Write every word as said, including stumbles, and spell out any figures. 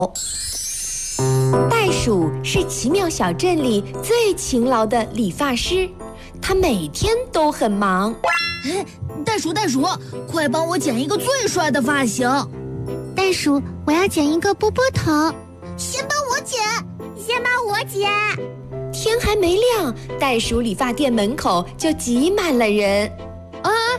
袋鼠是奇妙小镇里最勤劳的理发师，他每天都很忙。 哎，袋鼠袋鼠，快帮我剪一个最帅的发型。 袋鼠，我要剪一个波波头。 先帮我剪，先帮我剪。 天还没亮，袋鼠理发店门口就挤满了人。 啊，